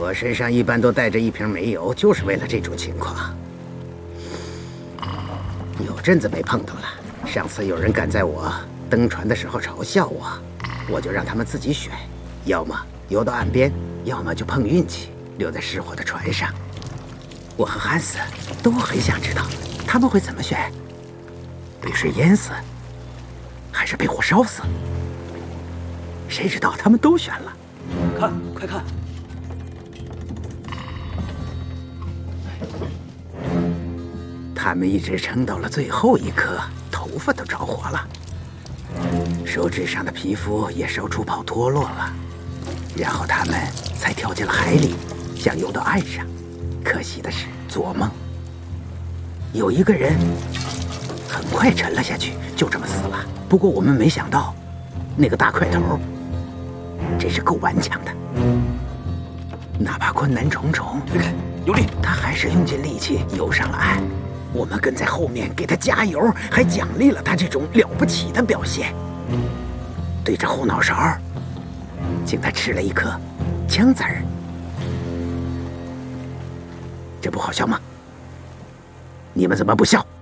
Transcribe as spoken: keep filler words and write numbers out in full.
我身上一般都带着一瓶煤油，就是为了这种情况。有阵子没碰到了。上次有人敢在我登船的时候嘲笑我，我就让他们自己选，要么游到岸边，要么就碰运气，留在失火的船上。我和汉斯都很想知道他们会怎么选：被水淹死，还是被火烧死？谁知道他们都选了。 看，快看！ 他们一直撑到了最后一刻，头发都着火了，手指上的皮肤也烧出泡脱落了，然后他们才跳进了海里，想游到岸上。可惜的是，做梦。有一个人很快沉了下去，就这么死了。不过我们没想到，那个大块头真是够顽强的，哪怕困难重重， 推开，有力， 他还是用尽力气游上了岸。我们跟在后面给他加油，还奖励了他这种了不起的表现。对着后脑勺，请他吃了一颗枪子儿。这不好笑吗？你们怎么不笑？